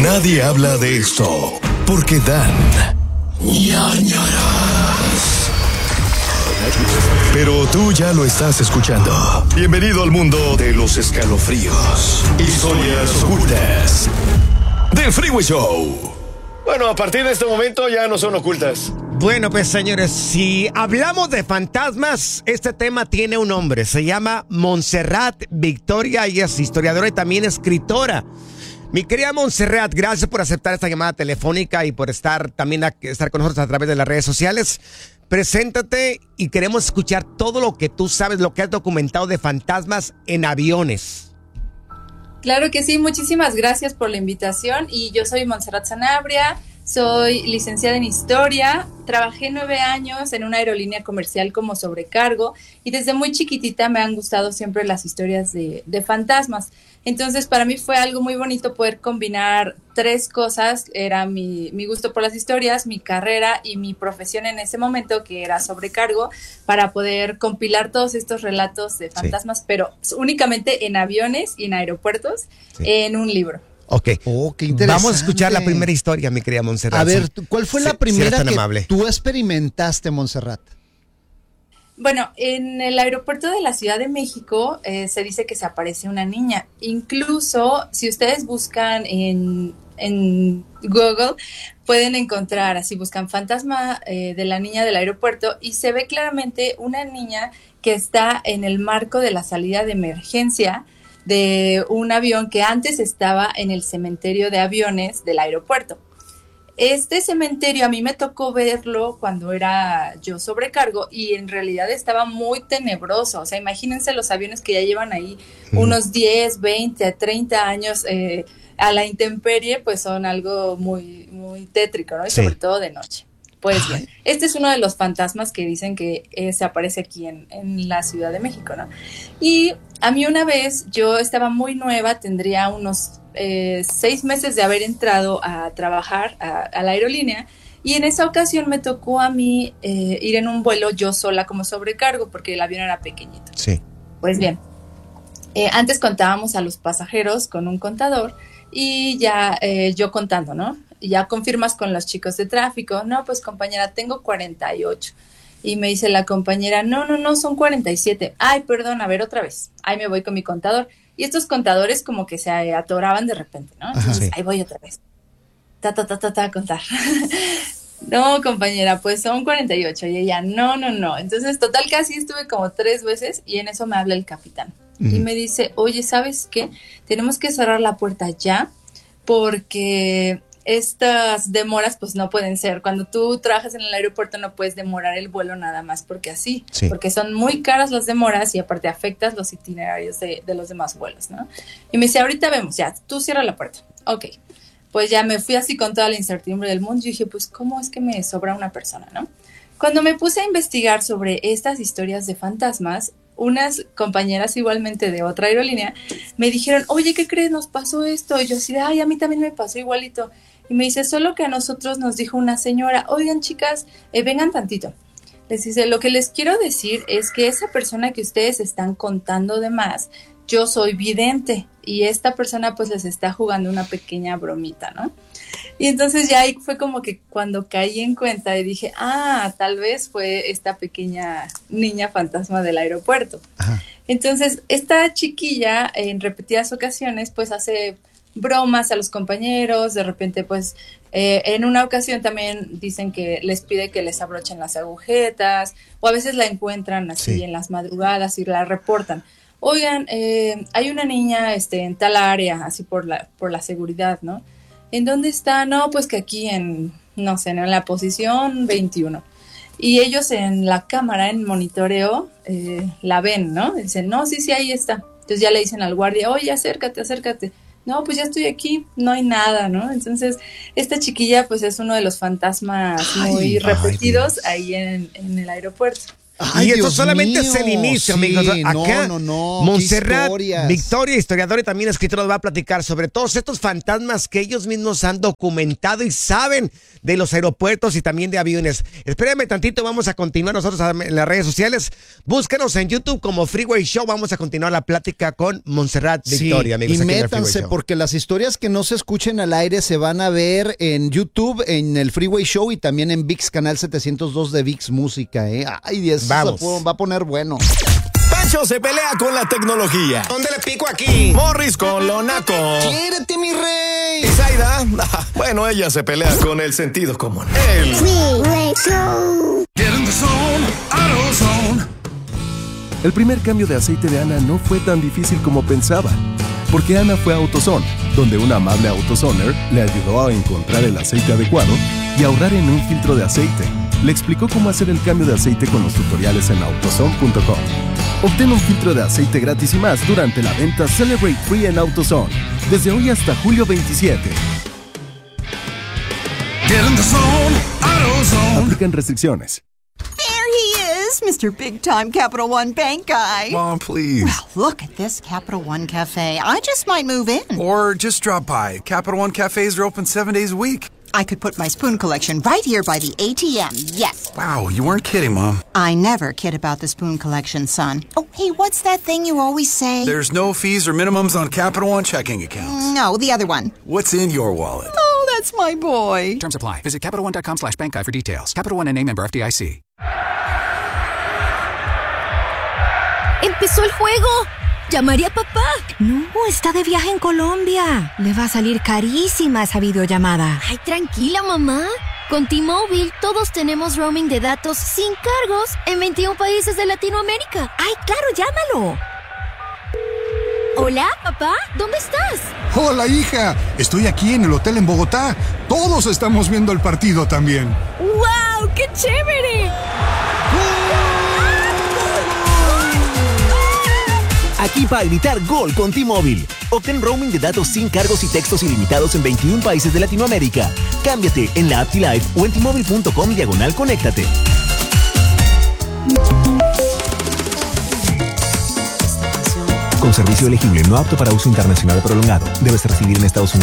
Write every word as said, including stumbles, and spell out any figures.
Nadie habla de esto porque dan ñañaras. Pero tú ya lo estás escuchando. Bienvenido al mundo de los escalofríos, historias ocultas del Freeway Show. Bueno, a partir de este momento ya no son ocultas. Bueno, pues señores, si hablamos de fantasmas, este tema tiene un nombre. Se llama Montserrat Victoria. Ella es historiadora y también escritora. Mi querida Montserrat, gracias por aceptar esta llamada telefónica y por estar también a, estar con nosotros a través de las redes sociales. Preséntate y queremos escuchar todo lo que tú sabes, lo que has documentado de fantasmas en aviones. Claro que sí, muchísimas gracias por la invitación. Y yo soy Montserrat Sanabria, soy licenciada en Historia, trabajé nueve años en una aerolínea comercial como sobrecargo y desde muy chiquitita me han gustado siempre las historias de, de fantasmas. Entonces para mí fue algo muy bonito poder combinar tres cosas, era mi, mi gusto por las historias, mi carrera y mi profesión en ese momento, que era sobrecargo, para poder compilar todos estos relatos de fantasmas, sí, pero únicamente en aviones y en aeropuertos, sí, en un libro. Ok, oh, qué interesante. Vamos a escuchar la primera historia, mi querida Montserrat. A ver, ¿cuál fue la si, primera si que amable. tú experimentaste, Montserrat? Bueno, en el aeropuerto de la Ciudad de México eh, se dice que se aparece una niña. Incluso si ustedes buscan en, en Google, pueden encontrar, así buscan fantasma eh, de la niña del aeropuerto y se ve claramente una niña que está en el marco de la salida de emergencia de un avión que antes estaba en el cementerio de aviones del aeropuerto. Este cementerio a mí me tocó verlo cuando era yo sobrecargo y en realidad estaba muy tenebroso. O sea, imagínense los aviones que ya llevan ahí mm. unos diez, veinte, treinta años eh, a la intemperie, pues son algo muy, muy tétrico, ¿no? Y sí, sobre todo de noche. Pues bien, este es uno de los fantasmas que dicen que eh, se aparece aquí en, en la Ciudad de México, ¿no? Y a mí una vez, yo estaba muy nueva, tendría unos eh, seis meses de haber entrado a trabajar a, a la aerolínea, y en esa ocasión me tocó a mí eh, ir en un vuelo yo sola como sobrecargo, porque el avión era pequeñito. Sí. Pues bien, eh, antes contábamos a los pasajeros con un contador, y ya eh, yo contando, ¿no? Y ya confirmas con los chicos de tráfico, no, pues compañera, tengo cuarenta y ocho. Y me dice la compañera, no, no, no, son cuarenta y siete. Ay, perdón, a ver, otra vez. Ahí me voy con mi contador. Y estos contadores como que se atoraban de repente, ¿no? Entonces, ajá, sí, ahí voy otra vez. Ta, ta, ta, ta, ta, a contar. No, compañera, pues son cuarenta y ocho. Y ella, no, no, no. Entonces, total, casi estuve como tres veces y en eso me habla el capitán. Uh-huh. Y me dice, oye, ¿sabes qué? Tenemos que cerrar la puerta ya porque estas demoras pues no pueden ser. Cuando tú trabajas en el aeropuerto no puedes demorar el vuelo nada más porque así, sí, porque son muy caras las demoras y aparte afectas los itinerarios de, de los demás vuelos, ¿no? Y me dice, ahorita vemos, ya, tú cierra la puerta. Ok, pues ya me fui así con toda la incertidumbre del mundo y dije, pues ¿cómo es que me sobra una persona, no? Cuando me puse a investigar sobre estas historias de fantasmas, unas compañeras igualmente de otra aerolínea me dijeron, oye, ¿qué crees? Nos pasó esto. Y yo así, ay, a mí también me pasó igualito. Y me dice, solo que a nosotros nos dijo una señora, oigan chicas, eh, vengan tantito. Les dice, lo que les quiero decir es que esa persona que ustedes están contando de más, yo soy vidente y esta persona pues les está jugando una pequeña bromita, ¿no? Y entonces ya ahí fue como que cuando caí en cuenta y dije, ah, tal vez fue esta pequeña niña fantasma del aeropuerto. Ajá. Entonces esta chiquilla en repetidas ocasiones pues hace bromas a los compañeros, de repente pues eh, en una ocasión también dicen que les pide que les abrochen las agujetas o a veces la encuentran así sí, en las madrugadas y la reportan. Oigan, eh, hay una niña este, en tal área, así por la, por la seguridad, ¿no? ¿En dónde está? No, pues que aquí en, no sé, en la posición veintiuno. Y ellos en la cámara, en monitoreo, eh, la ven, ¿no? Dicen, no, sí, sí, ahí está. Entonces ya le dicen al guardia, oye, acércate, acércate. No, pues ya estoy aquí, no hay nada, ¿no? Entonces, esta chiquilla, pues es uno de los fantasmas ay, muy repetidos ay, ahí en, en el aeropuerto. Ay, y eso Dios solamente mío, es el inicio, sí, amigos. Acá, no, no, no, Montserrat, qué historias. Victoria, historiadora y también escritora, nos va a platicar sobre todos estos fantasmas que ellos mismos han documentado y saben de los aeropuertos y también de aviones. Espérenme tantito, vamos a continuar nosotros en las redes sociales. Búscanos en YouTube como Freeway Show. Vamos a continuar la plática con Montserrat Victoria, sí, amigos. y aquí en el métanse Freeway Show. porque las historias que no se escuchen al aire se van a ver en YouTube, en el Freeway Show y también en VIX, canal setecientos dos de VIX Música, ¿eh? Ay, eso Vamos. se va a poner bueno. Pancho se pelea con la tecnología. ¿Dónde le pico aquí? Morris con lo naco. ¡Quiérete, mi rey! Y Zaida, bueno, ella se pelea con el sentido común. El Freeway Show. Get in the zone, AutoZone. El primer cambio de aceite de Ana no fue tan difícil como pensaba, porque Ana fue a AutoZone, donde un amable AutoZoner le ayudó a encontrar el aceite adecuado y ahorrar en un filtro de aceite. Le explicó cómo hacer el cambio de aceite con los tutoriales en autozone punto com. Obtén un filtro de aceite gratis y más durante la venta Celebrate Free en AutoZone, desde hoy hasta julio veintisiete. Get in the zone, AutoZone. Aplican restricciones. There he is, Mister Big Time Capital One Bank Guy. Mom, please. Well, look at this Capital One Cafe. I just might move in. Or just drop by. Capital One cafes are open seven days a week. I could put my spoon collection right here by the A T M, yes. Wow, you weren't kidding, Mom. I never kid about the spoon collection, son. Oh, hey, what's that thing you always say? There's no fees or minimums on Capital One checking accounts. No, the other one. What's in your wallet? Oh, that's my boy. Terms apply. Visit Capital One dot com slash bank guy for details. Capital One N A member F D I C. ¡Empezó el juego! ¿Llamaré a papá? No, está de viaje en Colombia. Le va a salir carísima esa videollamada. Ay, tranquila, mamá. Con T-Mobile todos tenemos roaming de datos sin cargos en veintiún países de Latinoamérica. ¡Ay, claro, llámalo! Hola, papá, ¿dónde estás? Hola, hija. Estoy aquí en el hotel en Bogotá. Todos estamos viendo el partido también. ¡Wow! ¡Qué chévere! Aquí para gritar gol con T-Mobile. Obtén roaming de datos sin cargos y textos ilimitados en veintiún países de Latinoamérica. Cámbiate en la app T-Life o en T-Mobile punto com diagonal conéctate. Con servicio elegible no apto para uso internacional prolongado. Debes residir en Estados Unidos.